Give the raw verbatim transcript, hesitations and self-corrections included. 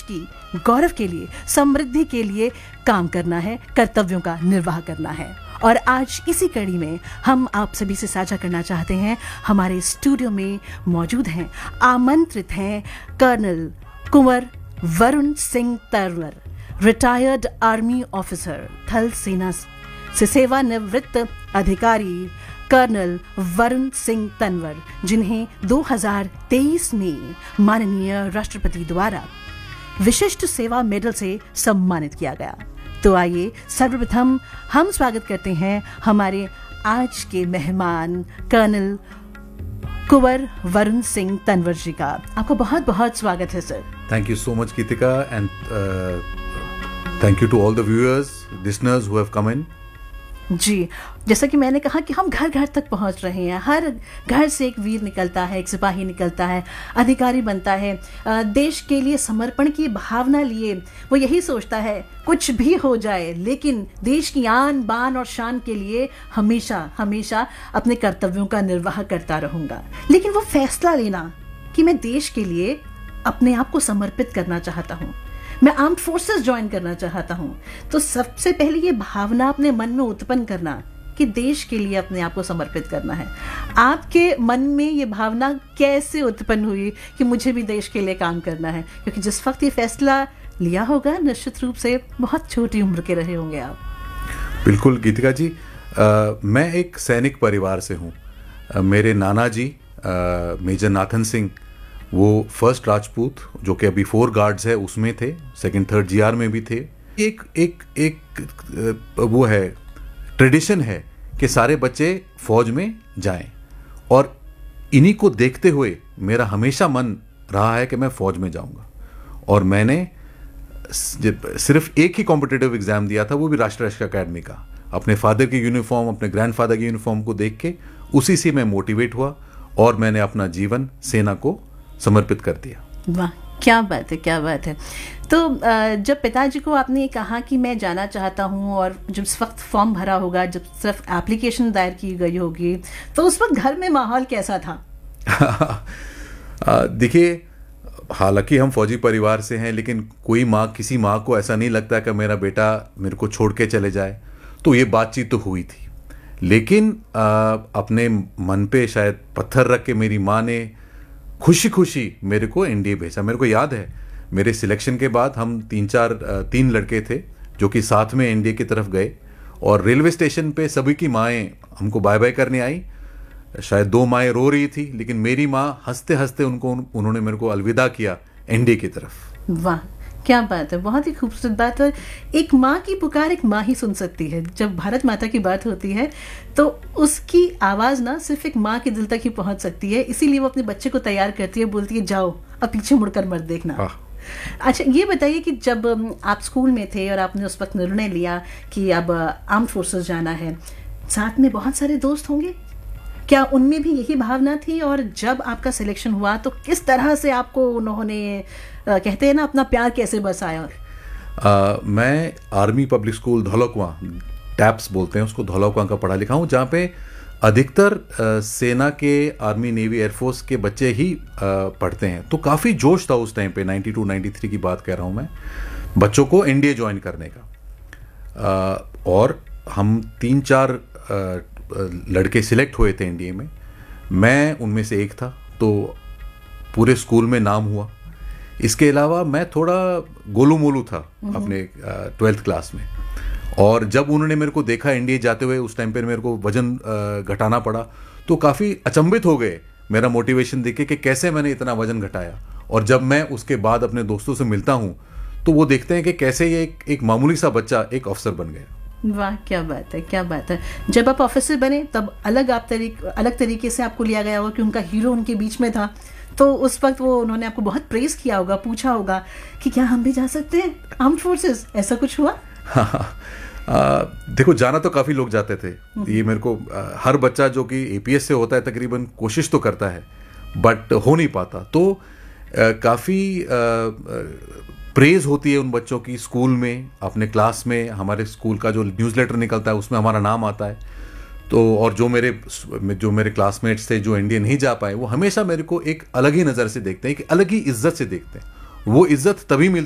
की गौरव के लिए, समृद्धि के लिए काम करना है, कर्तव्यों का निर्वाह करना है। और आज इसी कड़ी में हम आप सभी से साझा करना चाहते हैं, हमारे स्टूडियो में मौजूद हैं, आमंत्रित हैं कर्नल कुंवर Varun Singh Tanwar, retired army officer, थल सेना से सेवानिवृत्त अधिकारी कर्नल वरुण सिंह तंवर, जिन्हें दो हज़ार तेईस में माननीय राष्ट्रपति द्वारा विशिष्ट सेवा मेडल से सम्मानित किया गया। तो आइए सर्वप्रथम हम स्वागत करते हैं हमारे आज के मेहमान कर्नल कुंवर वरुण सिंह तंवर जी का। आपका बहुत बहुत स्वागत है sir. Thank you so much Geetika, and thank you to all the viewers, listeners who have come इन। जी, जैसा कि मैंने कहा कि हम घर घर तक पहुंच रहे हैं, हर घर से एक वीर निकलता है, एक सिपाही निकलता है, अधिकारी बनता है, देश के लिए समर्पण की भावना लिए वो यही सोचता है कुछ भी हो जाए लेकिन देश की आन बान और शान के लिए हमेशा हमेशा अपने कर्तव्यों का निर्वाह करता रहूंगा। लेकिन वो फैसला लेना कि मैं देश के लिए अपने आप को समर्पित करना चाहता हूँ, मैं आर्म्ड फोर्सेस ज्वाइन करना चाहता हूं, तो सबसे पहले ये भावना अपने मन में उत्पन्न करना कि देश के लिए अपने आप को समर्पित करना है। आपके मन में ये भावना कैसे उत्पन्न हुई कि मुझे भी देश के लिए काम करना है? क्योंकि जिस वक्त ये फैसला लिया होगा निश्चित रूप से बहुत छोटी उम्र के रहे होंगे आप। बिल्कुल गीतिका जी, आ, मैं एक सैनिक परिवार से हूँ। मेरे नाना जी आ, मेजर नाथन सिंह, वो फर्स्ट राजपूत जो कि अभी फोर गार्ड्स है उसमें थे, सेकंड थर्ड जीआर में भी थे। एक एक एक वो है, ट्रेडिशन है कि सारे बच्चे फौज में जाएं, और इन्हीं को देखते हुए मेरा हमेशा मन रहा है कि मैं फौज में जाऊंगा। और मैंने सिर्फ एक ही कॉम्पिटिटिव एग्जाम दिया था, वो भी राष्ट्रीय रक्षा अकेडमी का, अपने फादर की यूनिफॉर्म, अपने ग्रैंडफादर की यूनिफॉर्म को देख के उसी से मैं मोटिवेट हुआ और मैंने अपना जीवन सेना को समर्पित कर दिया। वाह, क्या बात है, क्या बात है। तो जब पिताजी को आपने कहा कि मैं जाना चाहता हूँ, और जब उस वक्त फॉर्म भरा होगा, जब सिर्फ एप्लीकेशन दायर की गई होगी, तो उस वक्त घर में माहौल कैसा था? देखिए, हालांकि हम फौजी परिवार से हैं, लेकिन कोई माँ, किसी माँ को ऐसा नहीं लगता कि मेरा बेटा मेरे को छोड़ के चले जाए। तो ये बातचीत तो हुई थी, लेकिन आ, अपने मन पे शायद पत्थर रख के मेरी माँ ने खुशी खुशी मेरे को एनडीए भेजा। मेरे को याद है, मेरे सिलेक्शन के बाद हम तीन चार तीन लड़के थे जो कि साथ में एनडीए की तरफ गए, और रेलवे स्टेशन पे सभी की माएँ हमको बाय बाय करने आई। शायद दो माएँ रो रही थी, लेकिन मेरी माँ हंसते हंसते उनको उन्होंने मेरे को अलविदा किया एनडीए की तरफ। वाह, क्या बात है, बहुत ही खूबसूरत बात है। एक माँ की पुकार एक माँ ही सुन सकती है। जब भारत माता की बात होती है तो उसकी आवाज़ ना सिर्फ एक माँ के दिल तक ही पहुँच सकती है, इसीलिए वो अपने बच्चे को तैयार करती है, बोलती है जाओ अब पीछे मुड़कर मत देखना। अच्छा, ये बताइए कि जब आप स्कूल में थे और आपने उस वक्त निर्णय लिया कि अब आर्म्ड फोर्सेस जाना है, साथ में बहुत सारे दोस्त होंगे, क्या उनमें भी यही भावना थी? और जब आपका सिलेक्शन हुआ तो किस तरह से आपको उन्होंने, कहते हैं ना, अपना प्यार कैसे बसाया? uh, मैं आर्मी पब्लिक स्कूल धौलकुआं, टैप्स बोलते हैं उसको, धौलकुआं का पढ़ा लिखा हूँ, जहाँ पे अधिकतर uh, सेना के, आर्मी, नेवी, एयरफोर्स के बच्चे ही uh, पढ़ते हैं। तो काफ़ी जोश था उस टाइम पे, नाइन्टी टू नाइन्टी थ्री की बात कह रहा हूँ मैं, बच्चों को एनडीए ज्वाइन करने का। uh, और हम तीन चार uh, लड़के सिलेक्ट हुए थे एनडीए में, मैं उनमें से एक था, तो पूरे स्कूल में नाम हुआ। इसके अलावा मैं थोड़ा गोलू मोलू था अपने ट्वेल्थ क्लास में, और जब उन्होंने मेरे को देखा एनडीए जाते हुए, उस टाइम पर मेरे को वजन घटाना पड़ा, तो काफ़ी अचंभित हो गए मेरा मोटिवेशन देख के कि कैसे मैंने इतना वजन घटाया। और जब मैं उसके बाद अपने दोस्तों से मिलता हूँ तो वो देखते हैं कि कैसे ये एक, एक मामूली सा बच्चा एक अफसर बन गया। वाह, क्या बात है, क्या बात है। जब आप ऑफिसर बने तब अलग आप तरीक अलग तरीके से आपको लिया गया होगा कि उनका हीरो उनके बीच में था, तो उस वक्त वो उन्होंने आपको बहुत प्रेज किया होगा, पूछा होगा कि क्या हम भी जा सकते हैं आर्म्ड फोर्सेस, ऐसा कुछ हुआ? आ, देखो, जाना तो काफ़ी लोग जाते थे। ये मेरे को आ, हर बच्चा जो कि एपीएस से होता है तकरीबन कोशिश तो करता है, बट हो नहीं पाता। तो काफ़ी प्रेज होती है उन बच्चों की स्कूल में, अपने क्लास में। हमारे स्कूल का जो न्यूज़लेटर निकलता है उसमें हमारा नाम आता है। तो और जो मेरे जो मेरे क्लासमेट्स थे जो इंडिया नहीं जा पाए, वो हमेशा मेरे को एक अलग ही नज़र से देखते हैं, एक अलग ही इज्जत से देखते हैं। वो इज्जत तभी मिलती